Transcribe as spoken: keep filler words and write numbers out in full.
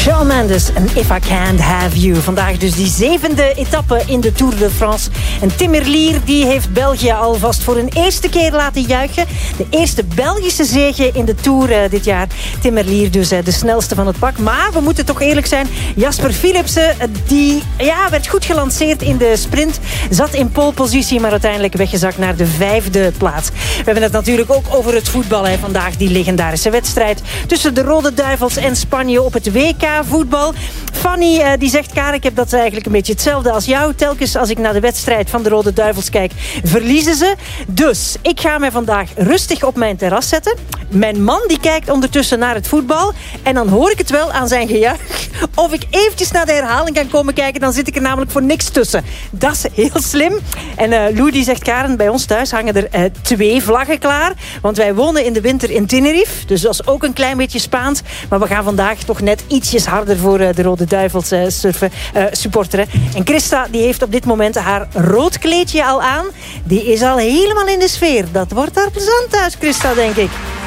Shawn Mendes en If I Can't Have You. Vandaag dus die zevende etappe in de Tour de France. En Tim Merlier die heeft België alvast voor een eerste keer laten juichen. De eerste Belgische zege in de Tour uh, dit jaar. Tim Merlier dus uh, de snelste van het pak. Maar we moeten toch eerlijk zijn. Jasper Philipsen, uh, die ja, werd goed gelanceerd in de sprint. Zat in polepositie, maar uiteindelijk weggezakt naar de vijfde plaats. We hebben het natuurlijk ook over het voetbal. Hè. Vandaag die legendarische wedstrijd tussen de Rode Duivels en Spanje op het W K voetbal. Fanny uh, die zegt, Karen, ik heb dat eigenlijk een beetje hetzelfde als jou. Telkens als ik naar de wedstrijd van de Rode Duivels kijk, verliezen ze. Dus ik ga mij vandaag rustig op mijn terras zetten. Mijn man die kijkt ondertussen naar het voetbal. En dan hoor ik het wel aan zijn gejuich. Of ik eventjes naar de herhaling kan komen kijken. Dan zit ik er namelijk voor niks tussen. Dat is heel slim. En uh, Lou die zegt, Karen, bij ons thuis hangen er uh, twee vlaggen klaar. Want wij wonen in de winter in Tenerife. Dus dat is ook een klein beetje Spaans. Maar we gaan vandaag toch net ietsjes harder voor uh, de Rode Duivels uh, surfen, uh, supporteren. En Christa die heeft op dit moment haar rood kleedje al aan. Die is al helemaal in de sfeer. Dat wordt daar plezant thuis, Christa, denk ik.